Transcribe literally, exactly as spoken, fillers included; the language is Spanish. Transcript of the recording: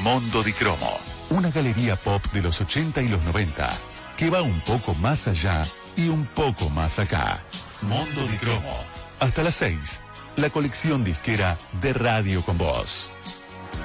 Mondo di Cromo, una galería pop de los ochenta y los noventa, que va un poco más allá y un poco más acá. Mondo di Cromo. Hasta las seis, la colección disquera de Radio con Vos.